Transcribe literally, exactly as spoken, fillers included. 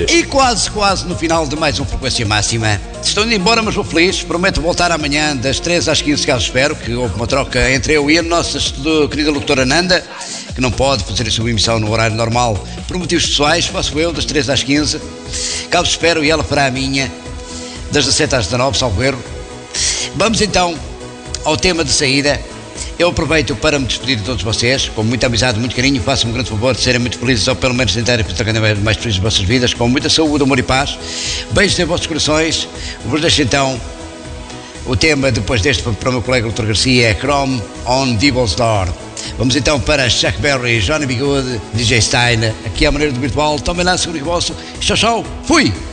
E quase, quase no final de mais um Frequência Máxima. Estou indo embora, mas vou feliz. Prometo voltar amanhã das treze às quinze, caso espero, que houve uma troca entre eu e a nossa querida locutora Nanda, que não pode fazer a sua emissão no horário normal por motivos pessoais. Faço eu das treze às quinze, caso espero, e ela fará a minha das dezassete às dezanove, salvo erro. Vamos então ao tema de saída. Eu aproveito para me despedir de todos vocês, com muita amizade, muito carinho. Façam-me um grande favor de serem muito felizes, ou pelo menos tentarem ficar cada vez mais felizes nas vossas vidas, com muita saúde, amor e paz. Beijos em vossos corações. Vos deixo então o tema, depois deste, para o meu colega doutor Garcia, é Chrome on Devil's Door. Vamos então para Chuck Berry, Johnny B. Good, D J Stein, aqui à maneira do virtual. Tomem lá, seguro que vosso. Tchau, tchau. Fui!